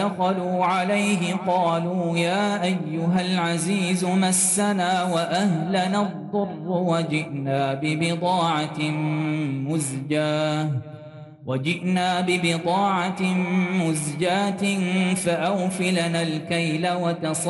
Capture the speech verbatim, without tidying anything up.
دخلوا عليه قالوا يا أيها العزيز مسنا وأهلنا الضر وجئنا ببضاعة مزجاة وجئنا ببضاعة مزجاة فأوف لنا الكيل وتصدق